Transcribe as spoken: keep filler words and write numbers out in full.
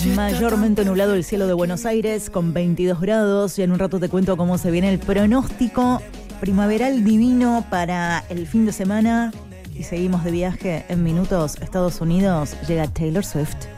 Mayormente nublado el cielo de Buenos Aires con veintidós grados. Y en un rato te cuento cómo se viene el pronóstico primaveral divino para el fin de semana. Y seguimos de viaje en minutos. Estados Unidos, llega Taylor Swift.